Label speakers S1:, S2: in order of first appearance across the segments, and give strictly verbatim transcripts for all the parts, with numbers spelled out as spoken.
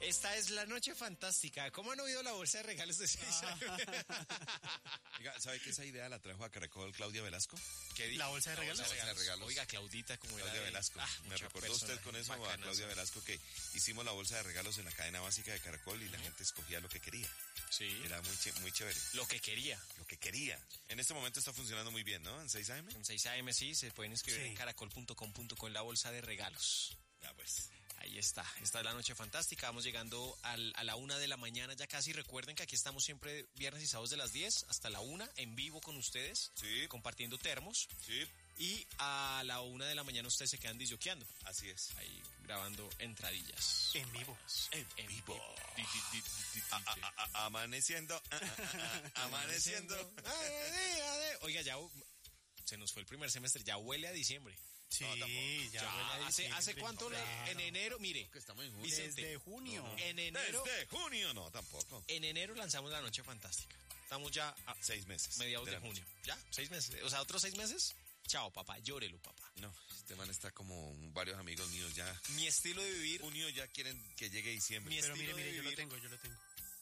S1: Esta es la noche fantástica. ¿Cómo han oído la bolsa de regalos de seis a eme?
S2: Oiga, ¿sabe que esa idea la trajo a Caracol Claudia Velasco?
S1: ¿Qué di-
S3: ¿La bolsa de regalos?
S2: La bolsa de regalos.
S1: Oiga, Claudita, como era
S2: Claudia
S1: de-
S2: Velasco.
S1: Ah,
S2: Me
S1: mucha
S2: recordó usted
S1: persona
S2: con eso a
S1: bacana,
S2: Claudia
S1: sí.
S2: Velasco que hicimos la bolsa de regalos en la cadena básica de Caracol y la gente escogía lo que quería.
S1: Sí,
S2: Era muy, ch- muy chévere.
S1: lo que quería.
S2: Lo que quería. En este momento está funcionando muy bien, ¿no? En seis a eme.
S1: En seis a eme sí, se pueden inscribir
S3: Sí.
S1: en caracol punto com punto co en la bolsa de regalos.
S2: Ya pues.
S1: Ahí está, esta es la noche fantástica, vamos llegando al, a la una de la mañana ya casi. Recuerden que aquí estamos siempre viernes y sábados de las diez hasta la una en vivo con ustedes,
S2: Sí.
S1: compartiendo termos,
S2: Sí,
S1: y a la una de la mañana ustedes se quedan disjoqueando,
S2: así es.
S1: ahí grabando entradillas.
S3: En vivo.
S2: En
S1: En
S2: vivo.
S1: Di- di- di- di- di-
S2: A- a- a- amaneciendo. ah, ah, ah, amaneciendo.
S1: Ay, ay, ay. Oiga, ya uh, se nos fue el primer semestre, ya huele a diciembre.
S3: Sí,
S2: No, tampoco.
S3: ya,
S1: Ya,
S3: huele a
S1: hace,
S3: diciembre.
S1: ¿Hace cuánto? le-
S3: Claro.
S1: En enero, mire,
S2: Que estamos en junio.
S1: Vicente,
S3: Desde junio.
S1: en enero,
S2: Desde junio, no, tampoco.
S1: en enero lanzamos la noche fantástica. Estamos ya a
S2: Seis meses.
S1: mediados de,
S2: la noche.
S1: junio. ¿Ya? ¿Seis meses? O sea, otros seis meses. Chao, papá. Llórelo, papá.
S2: No, este man está como varios amigos míos ya.
S1: Mi estilo de vivir.
S2: Junio ya quieren que llegue diciembre.
S1: Mi
S3: Pero
S1: estilo
S3: mire,
S1: de
S3: mire, yo lo
S1: vivir.
S3: tengo, yo lo tengo.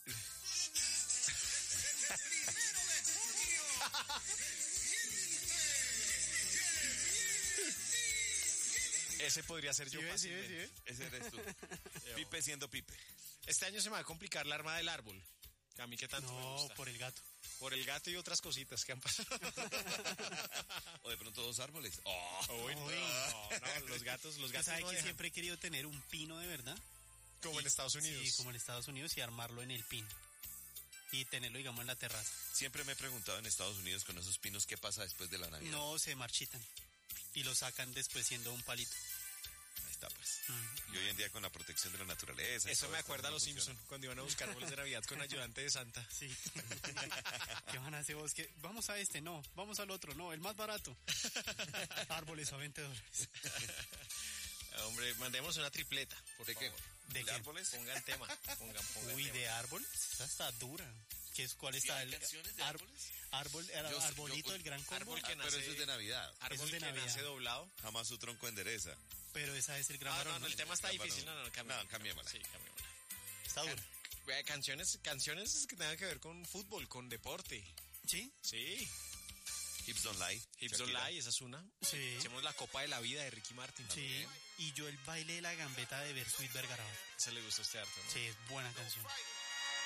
S1: Ese podría ser yo
S3: ¿Sí ves, sí
S1: fácilmente.
S3: ves, sí ves?
S2: Ese eres tú. Pipe siendo Pipe.
S1: Este año se me va a complicar la arma del árbol. Que a mí que tanto me
S3: No,
S1: gusta.
S3: por el gato.
S1: Por el gato y otras cositas que han pasado.
S2: O de pronto dos árboles. Oh.
S1: Uy, no, no, los gatos, los gatos
S3: ¿Sabe
S1: no
S3: que
S1: dejan.
S3: siempre he querido tener un pino de verdad?
S1: Como en Estados Unidos.
S3: Sí, como en Estados Unidos y armarlo en el pino. Y tenerlo, digamos, en la terraza.
S2: Siempre me he preguntado en Estados Unidos con esos pinos qué pasa después de la Navidad.
S3: No se marchitan. Y lo sacan después siendo un palito.
S2: Ahí está pues.
S3: Ujú.
S2: Y hoy en día con la protección de la naturaleza. y
S1: Eso
S2: todo
S1: me
S2: esto,
S1: acuerda a
S2: no
S1: los
S2: funciona.
S1: Simpson cuando iban a buscar árboles de Navidad con ayudante de Santa.
S3: Sí. ¿Qué van a hacer vos? ¿Qué? Vamos a este, no. Vamos al otro, no. El más barato. Árboles a veinte dólares.
S1: Hombre, mandemos una tripleta, por
S2: ¿De qué?
S1: favor.
S3: ¿De
S2: ¿De
S3: qué?
S2: árboles?
S1: Pongan tema, pongan, pongan
S3: Uy,
S1: tema.
S3: ¿de árbol? Esa está dura. ¿Qué es, ¿Cuál
S2: ¿Sí
S3: está?
S2: hay
S3: el
S2: canciones de
S3: ar-
S2: árboles?
S3: Árbol, ar-
S2: Yo sé-
S3: arbolito
S2: yo-
S3: del gran combo.
S1: árbol que
S2: Ah, pero
S1: nace-
S2: eso es de Navidad.
S1: Árbol
S3: Eso es de
S1: que
S3: Navidad.
S1: nace doblado.
S2: Jamás su tronco endereza.
S3: Pero esa es el gran
S1: Ah,
S3: varón,
S1: no, no, el
S3: ¿no?
S1: tema está
S2: Cámara,
S1: difícil.
S2: no.
S1: No, no, cambiémosla.
S2: No, cambiémosla.
S1: Sí, cambiémosla.
S3: Está dura.
S1: Vea, canciones, canciones que tengan que ver con fútbol, con deporte.
S3: ¿Sí?
S1: Sí.
S2: Hips Don't Lie.
S1: Hips Don't
S2: Shakira.
S1: Lie, esa es una.
S3: Sí.
S1: Echemos la Copa de la Vida de Ricky Martin.
S3: Sí.
S1: También.
S3: Y yo el baile de la gambeta de Bersuit Vergarabat.
S1: Se le gusta a usted harto, ¿no?
S3: Sí, es buena canción.